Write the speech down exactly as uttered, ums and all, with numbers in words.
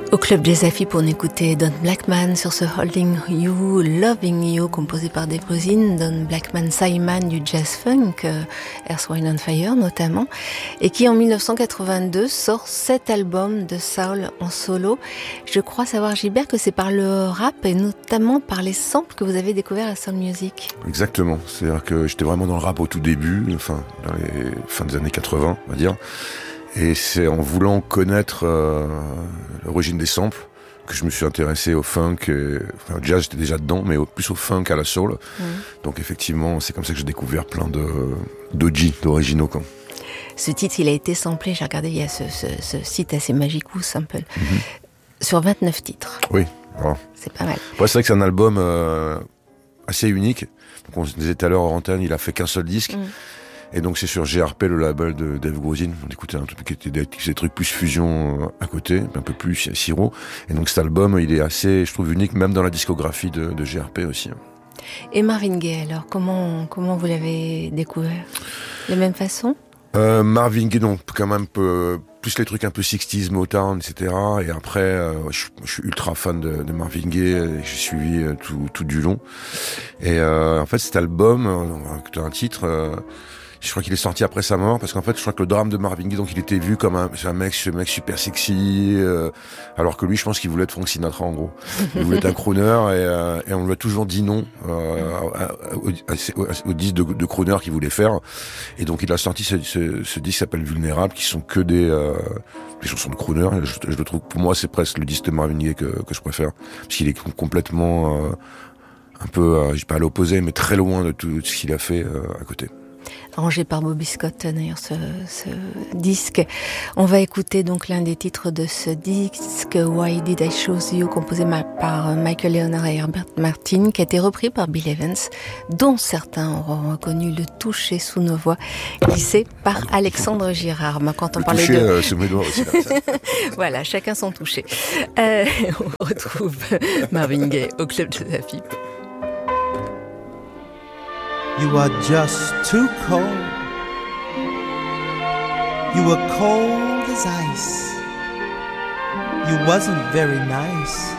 Au Club Jazz Affi pour écouter Don Blackman sur ce Holding You, Loving You composé par Dave Grusin, Don Blackman Simon du jazz funk, euh, Earth, Wind and Fire notamment, et qui en dix-neuf cent quatre-vingt-deux sort sept albums de soul en solo. Je crois savoir, Gilbert, que c'est par le rap et notamment par les samples que vous avez découvert la soul music. Exactement, c'est-à-dire que j'étais vraiment dans le rap au tout début, enfin dans les fins des années quatre-vingts, on va dire. Et c'est en voulant connaître euh, l'origine des samples que je me suis intéressé au funk. Et, enfin, au jazz, j'étais déjà dedans, mais au, plus au funk, à la soul. Mmh. Donc effectivement, c'est comme ça que j'ai découvert plein de d'O G, d'originaux. Quoi. Ce titre, il a été samplé, j'ai regardé, il y a ce, ce, ce site assez magique, ou Sample, mmh. sur vingt-neuf titres. Oui, voilà. C'est pas mal. Ouais, c'est vrai que c'est un album euh, assez unique. Donc on se disait tout à l'heure en antenne, il a fait qu'un seul disque. Mmh. Et donc c'est sur G R P, le label de Dave Grusin. On écoutait un truc qui était des, des trucs plus fusion à côté, un peu plus siro. Et donc cet album, il est assez, je trouve, unique, même dans la discographie de, de G R P aussi. Et Marvin Gaye, alors, comment, comment vous l'avez découvert ? De la même façon ? euh, Marvin Gaye, non, quand même peu, plus les trucs un peu soixante, Motown, et cetera. Et après, euh, je, je suis ultra fan de, de Marvin Gaye, et j'ai suivi euh, tout, tout du long. Et euh, en fait, cet album, euh, un titre... Euh, je crois qu'il est sorti après sa mort, parce qu'en fait, je crois que le drame de Marvin Gaye, donc il était vu comme un, un mec, ce mec super sexy, euh, alors que lui, je pense qu'il voulait être Frank Sinatra, en gros. Il voulait être un crooner, et, euh, et on lui a toujours dit non, euh, au, au, au disque de, de crooner qu'il voulait faire. Et donc, il a sorti ce, ce, ce disque qui s'appelle Vulnérable, qui sont que des, euh, des chansons de crooner. Je, je le trouve, pour moi, c'est presque le disque de Marvin Gaye que, que je préfère, parce qu'il est complètement, euh, un peu, euh, je sais pas à l'opposé, mais très loin de tout ce qu'il a fait euh, à côté. Arrangé par Bobby Scott, d'ailleurs, ce, ce disque. On va écouter donc l'un des titres de ce disque, Why Did I Choose You, composé par Michael Leonard et Herbert Martin, qui a été repris par Bill Evans, dont certains auront reconnu le toucher sous nos voix, glissé par Alexandre Girard. Mais quand on le parlait toucher, de... Euh, sous mes doigts aussi, là, ça. Voilà, chacun son toucher. Euh, on retrouve Marvin Gaye au Club Jazz Affi. You are just too cold. You were cold as ice. You wasn't very nice.